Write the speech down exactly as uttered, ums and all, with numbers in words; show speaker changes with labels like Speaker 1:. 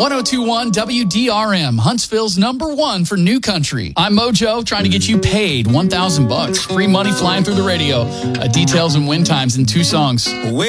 Speaker 1: one oh two point one W D R M, Huntsville's number one for new country. I'm Mojo, trying to get you paid one thousand bucks. Free money flying through the radio. Uh, details and win times in two songs.